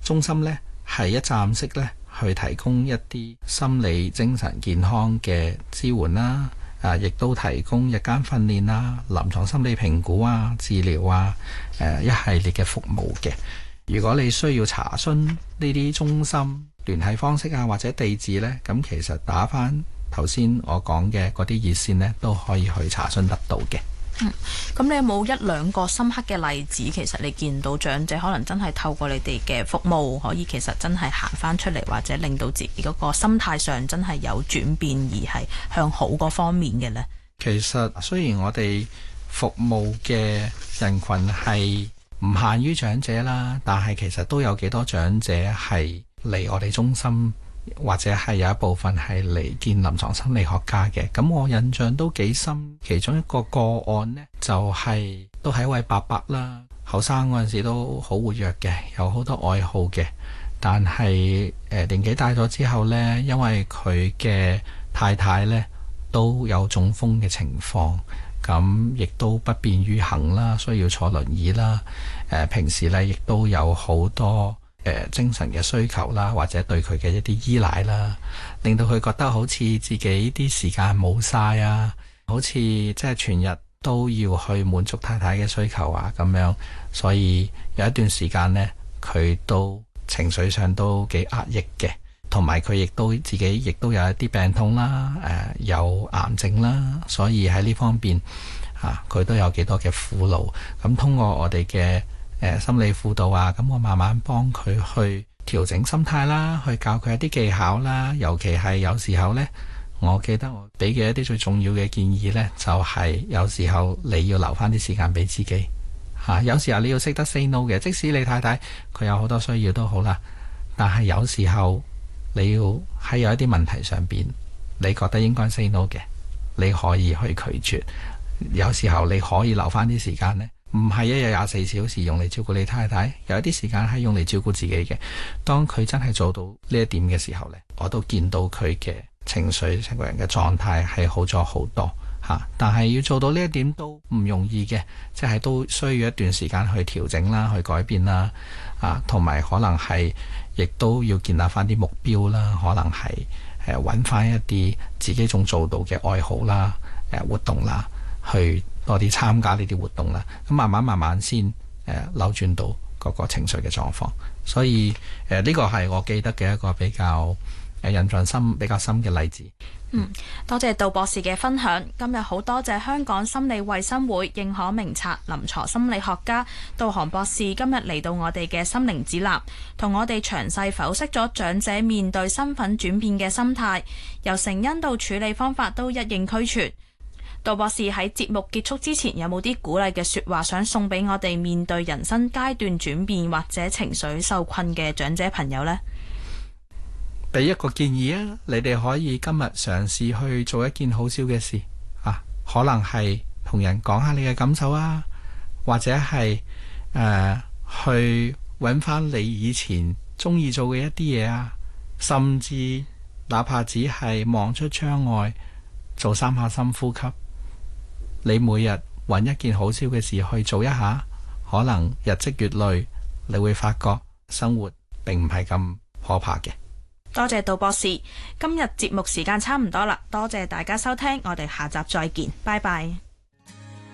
中心呢係一站式呢去提供一啲心理精神健康嘅支援啦，亦都提供日間訓練啦、臨床心理評估啊、治療啊，一系列嘅服務嘅。如果你需要查詢呢啲中心聯繫方式啊或者地址呢，咁其實打返頭先我講嘅嗰啲熱線呢，都可以去查詢得到嘅。 咁你有冇一兩個深刻嘅例子？其實你見到長者可能真係透過你哋嘅服務，可以其實真係行返出嚟，或者令到自己嗰個心態上真係有轉變，而係向好嗰方面嘅呢？ 其實雖然我哋服務嘅人群係唔限於長者啦，但係其實都有幾多長者係嚟我哋中心，或者係有一部分係嚟見臨床心理學家嘅。咁我印象都幾深，其中一個個案呢，就係都係一位伯伯啦，後生嗰陣時都好活躍嘅，有好多愛好嘅。但係年紀大咗之後呢，因為佢嘅太太呢都有中風嘅情況，咁亦都不便於行啦，需要坐輪椅啦。平時呢亦都有好多精神嘅需求啦，或者對佢嘅一啲依賴啦，令到佢覺得好似自己啲時間冇晒啊，好似即係全日都要去滿足太太嘅需求啊咁樣。所以有一段時間呢，佢都情緒上都幾壓抑嘅，同埋佢亦都自己亦都有一啲病痛啦，有癌症啦，所以喺呢方面佢都有幾多嘅苦惱。咁通過我哋嘅心理輔導啊，咁我慢慢幫佢去調整心態啦，去教佢一啲技巧啦。尤其係有時候呢，我記得我俾嘅一啲最重要嘅建議呢，就係有時候你要留翻啲時間俾自己有時候你要識得 say no 嘅，即使你太太佢有好多需要都好啦，但係有時候你要喺有一啲問題上邊，你覺得應該 say no 嘅，你可以去拒絕。有時候你可以留翻啲時間呢，唔係一日24小時用嚟照顧你太太，有一啲時間係用嚟照顧自己嘅。當佢真係做到呢一點嘅時候呢，我都見到佢嘅情緒成個人嘅狀態係好咗好多但係要做到呢一點都唔容易嘅，即係都需要一段時間去調整啦，去改變啦同埋可能係亦都要建立翻啲目標啦，可能係揾翻一啲自己仲做到嘅愛好啦、活動啦，去多啲參加呢啲活動啦，咁慢慢先扭轉到嗰個情緒嘅狀況。所以呢個係我記得嘅一個比較印象比較深嘅例子。 多謝杜博士嘅分享。今日好多謝香港心理衛生會認可名冊臨床心理學家杜韓博士今日嚟到我哋嘅心靈指南，同我哋詳細剖析咗長者面對身份轉變嘅心態，由成因到處理方法都一應俱全。杜博士喺節目結束之前有冇啲鼓勵嘅說話想送俾我哋面對人生階段轉變或者情緒受困嘅長者朋友呢？ 俾一個建議啊，你哋可以今日嘗試去做一件好少嘅事可能係同人講下你嘅感受啊，或者係去揾翻你以前中意做嘅一啲嘢啊，甚至哪怕只係望出窗外做3下深呼吸。你每日揾一件好少嘅事去做一下，可能日積月累，你會發覺生活並唔係咁可怕嘅。 多謝杜博士，今日節目時間差唔多啦，多謝大家收聽，我哋下集再見，拜拜。